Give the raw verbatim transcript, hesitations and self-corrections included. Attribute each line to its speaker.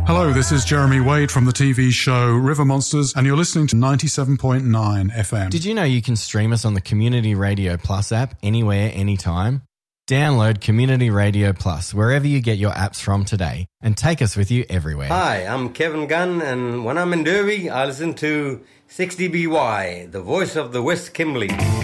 Speaker 1: Hello, this is Jeremy Wade from the T V show River Monsters, and you're listening to ninety-seven point nine F M.
Speaker 2: Did you know you can stream us on the Community Radio Plus app anywhere, anytime? Download Community Radio Plus wherever you get your apps from today and take us with you everywhere.
Speaker 3: Hi, I'm Kevin Gunn, and when I'm in Derby, I listen to six D B Y, the voice of the West Kimberley.